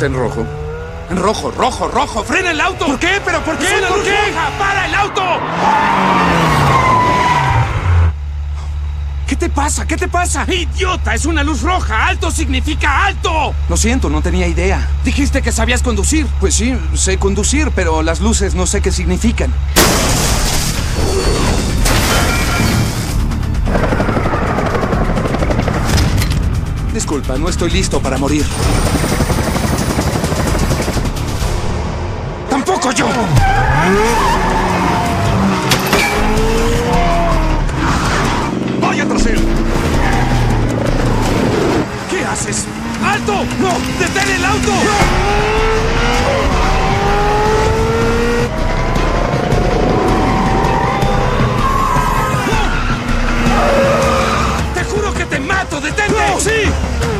está en rojo. En rojo, rojo, rojo. ¡Frena el auto! ¿Por qué? ¿Pero por qué? ¡Es una ¿Por luz qué? roja! ¡Para el auto! ¿Qué te pasa? ¿Qué te pasa? ¡Idiota! ¡Es una luz roja! ¡Alto significa alto! Lo siento, no tenía idea. Dijiste que sabías conducir. Pues sí, sé conducir, pero las luces no sé qué significan. Disculpa, no estoy listo para morir. ¡Tampoco yo! ¡Vaya trasero! ¿Qué haces? ¡Alto! ¡No! ¡Detén el auto! ¡Te juro que te mato! ¡Detente! ¡No! ¡Sí!